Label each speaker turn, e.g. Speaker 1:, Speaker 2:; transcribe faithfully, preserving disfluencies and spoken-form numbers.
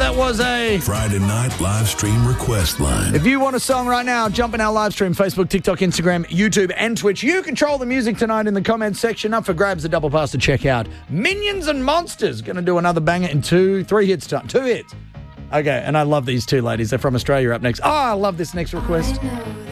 Speaker 1: That was a
Speaker 2: Friday night live stream request line.
Speaker 1: If you want a song right now, jump in our live stream, Facebook, TikTok, Instagram, YouTube, and Twitch. You control the music tonight in the comments section. Up for grabs, the double pass to check out. Minions and Monsters. Going to do another banger in two, three hits time. Two hits. Okay, and I love these two ladies. They're from Australia up next. Oh, I love this next request.